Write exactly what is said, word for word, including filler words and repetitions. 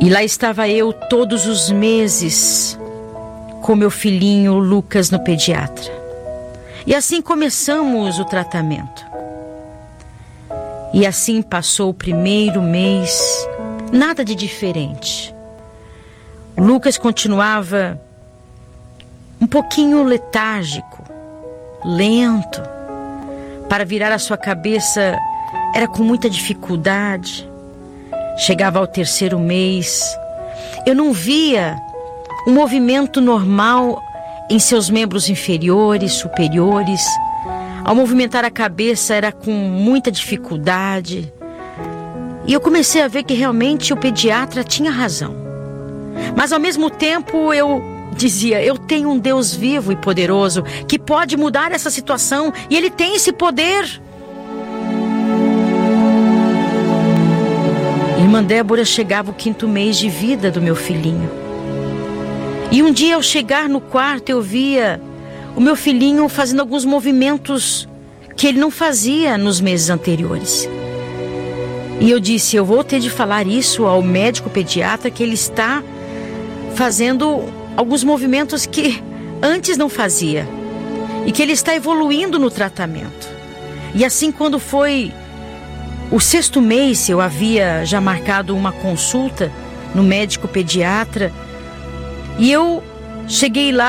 E lá estava eu todos os meses com meu filhinho Lucas no pediatra. E assim começamos o tratamento. E assim passou o primeiro mês, nada de diferente. Lucas continuava um pouquinho letárgico, lento. Para virar a sua cabeça era com muita dificuldade. Chegava ao terceiro mês, eu não via um movimento normal em seus membros inferiores, superiores. Ao movimentar a cabeça era com muita dificuldade. E eu comecei a ver que realmente o pediatra tinha razão. Mas ao mesmo tempo eu dizia, eu tenho um Deus vivo e poderoso que pode mudar essa situação e Ele tem esse poder. Irmã Débora, chegava o quinto mês de vida do meu filhinho. E um dia ao chegar no quarto eu via o meu filhinho fazendo alguns movimentos que ele não fazia nos meses anteriores. E eu disse, eu vou ter de falar isso ao médico pediatra, que ele está fazendo alguns movimentos que antes não fazia. E que ele está evoluindo no tratamento. E assim, quando foi o sexto mês, eu havia já marcado uma consulta no médico pediatra. E eu cheguei lá